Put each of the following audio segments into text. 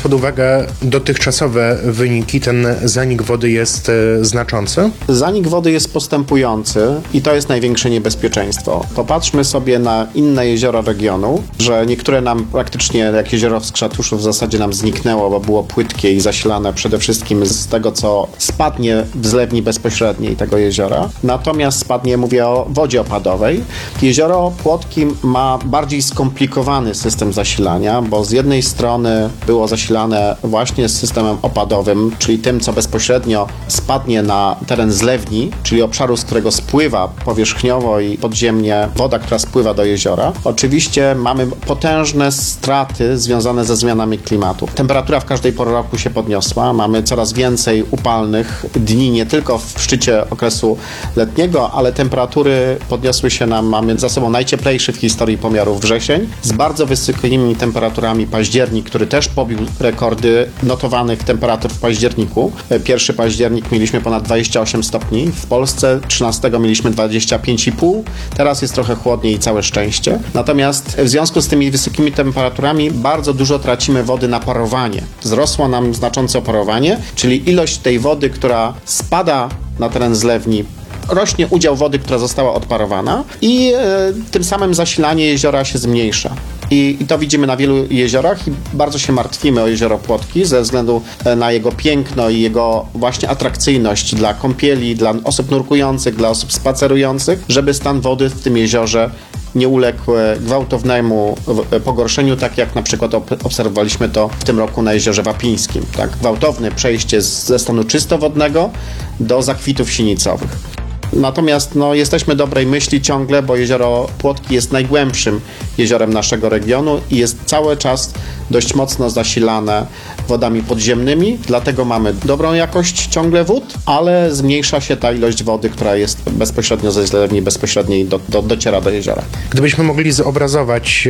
biorąc pod uwagę dotychczasowe wyniki, ten zanik wody jest znaczący? Zanik wody jest postępujący i to jest największe niebezpieczeństwo. Popatrzmy sobie na inne jeziora regionu, że niektóre nam praktycznie, jak jezioro w Skrzatuszu w zasadzie nam zniknęło, bo było płytkie i zasilane przede wszystkim z tego, co spadnie w zlewni bezpośredniej tego jeziora. Natomiast spadnie, mówię o wodzie opadowej. Jezioro Płotki ma bardziej skomplikowany system zasilania, bo z jednej strony było zasilane właśnie z systemem opadowym, czyli tym, co bezpośrednio spadnie na teren zlewni, czyli obszaru, z którego spływa powierzchniowo i podziemnie woda, która spływa do jeziora. Oczywiście mamy potężne straty związane ze zmianami klimatu. Temperatura w każdej porze roku się podniosła. Mamy coraz więcej upalnych dni, nie tylko w szczycie okresu letniego, ale temperatury podniosły się nam. Mamy za sobą najcieplejszy w historii pomiarów wrzesień z bardzo wysokimi temperaturami październik, który też pobił rekordy notowanych temperatur w październiku. 1 październik mieliśmy ponad 28 stopni. W Polsce 13 mieliśmy 25,5. Teraz jest trochę chłodniej i całe szczęście. Natomiast w związku z tymi wysokimi temperaturami bardzo dużo tracimy wody na parowanie. Wzrosło nam znacząco parowanie, czyli ilość tej wody, która spada na teren zlewni, rośnie udział wody, która została odparowana i tym samym zasilanie jeziora się zmniejsza. I to widzimy na wielu jeziorach i bardzo się martwimy o jezioro Płotki ze względu na jego piękno i jego właśnie atrakcyjność dla kąpieli, dla osób nurkujących, dla osób spacerujących, żeby stan wody w tym jeziorze nie uległ gwałtownemu pogorszeniu, tak jak na przykład obserwowaliśmy to w tym roku na jeziorze Wapińskim. Tak? Gwałtowne przejście ze stanu czystowodnego do zakwitów sinicowych. Natomiast jesteśmy dobrej myśli ciągle, bo jezioro Płotki jest najgłębszym jeziorem naszego regionu i jest cały czas dość mocno zasilane wodami podziemnymi, dlatego mamy dobrą jakość ciągle wód, ale zmniejsza się ta ilość wody, która jest bezpośrednio ze zlewni bezpośredniej dociera do jeziora. Gdybyśmy mogli zobrazować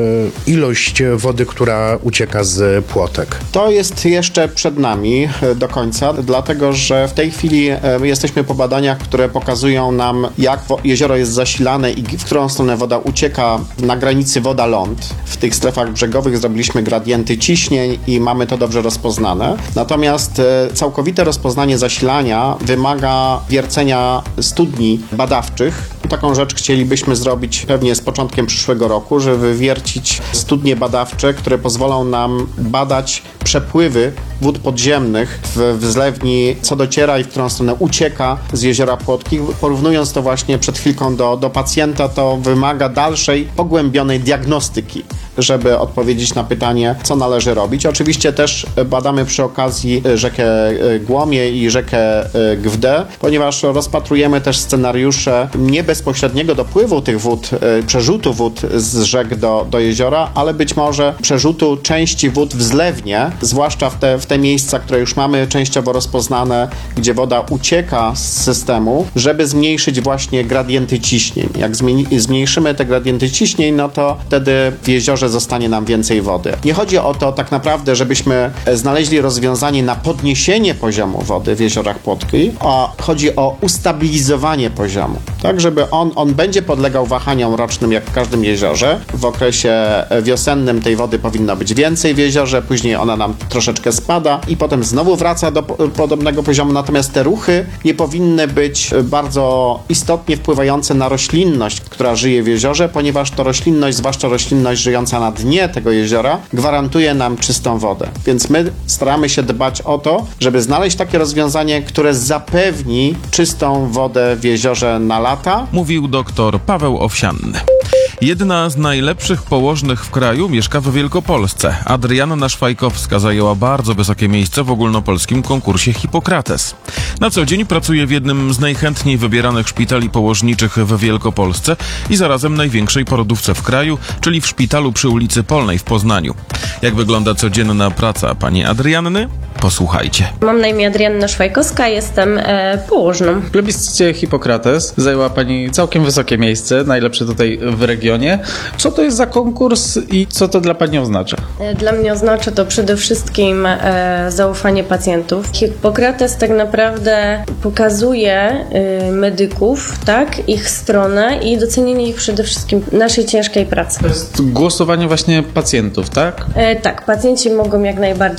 ilość wody, która ucieka z Płotek. To jest jeszcze przed nami do końca, dlatego że w tej chwili jesteśmy po badaniach, które pokazują nam, jak jezioro jest zasilane i w którą stronę woda ucieka na granicy woda-ląd. W tych strefach brzegowych zrobiliśmy gradienty ciśnień i mamy to dobrze rozpoznane. Natomiast całkowite rozpoznanie zasilania wymaga wiercenia studni badawczych. Taką rzecz chcielibyśmy zrobić pewnie z początkiem przyszłego roku, żeby wywiercić studnie badawcze, które pozwolą nam badać przepływy wód podziemnych w zlewni, co dociera i w którą stronę ucieka z jeziora Płotki. Porównując to właśnie przed chwilką do pacjenta, to wymaga dalszej, pogłębionej diagnostyki, żeby odpowiedzieć na pytanie, co należy robić. Oczywiście też badamy przy okazji rzekę Głomie i rzekę Gwdę, ponieważ rozpatrujemy też scenariusze nie bezpośredniego dopływu tych wód, przerzutu wód z rzek do jeziora, ale być może przerzutu części wód w zlewnie, zwłaszcza w te miejsca, które już mamy częściowo rozpoznane, gdzie woda ucieka z systemu, żeby zmniejszyć właśnie gradienty ciśnień. Jak zmniejszymy te gradienty ciśnień, to wtedy w jeziorze zostanie nam więcej wody. Nie chodzi o to tak naprawdę, żebyśmy znaleźli rozwiązanie na podniesienie poziomu wody w jeziorach Płotki, a chodzi o ustabilizowanie poziomu. Tak, żeby on będzie podlegał wahaniom rocznym jak w każdym jeziorze. W okresie wiosennym tej wody powinno być więcej w jeziorze, później ona nam troszeczkę spada i potem znowu wraca do podobnego poziomu, natomiast te ruchy nie powinny być bardzo istotnie wpływające na roślinność, która żyje w jeziorze, ponieważ to roślinność, zwłaszcza roślinność żyjąca na dnie tego jeziora, gwarantuje nam czystą wodę. Więc my staramy się dbać o to, żeby znaleźć takie rozwiązanie, które zapewni czystą wodę w jeziorze na lata. Mówił dr Paweł Owsianny. Jedna z najlepszych położnych w kraju mieszka w Wielkopolsce. Adrianna Szwajkowska zajęła bardzo wysokie miejsce w ogólnopolskim konkursie Hipokrates. Na co dzień pracuje w jednym z najchętniej wybieranych szpitali położniczych w Wielkopolsce i zarazem największej porodówce w kraju, czyli w szpitalu przy ulicy Polnej w Poznaniu. Jak wygląda codzienna praca pani Adrianny? Posłuchajcie. Mam na imię Adrianna Szwajkowska, jestem położną. W plebiscycie Hipokrates zajęła pani całkiem wysokie miejsce, najlepsze tutaj w regionie. Co to jest za konkurs i co to dla pani oznacza? Dla mnie oznacza to przede wszystkim zaufanie pacjentów. Hipokrates tak naprawdę pokazuje medyków, tak, ich stronę i docenienie ich przede wszystkim naszej ciężkiej pracy. To jest głosowanie właśnie pacjentów, tak? Tak, pacjenci mogą jak najbardziej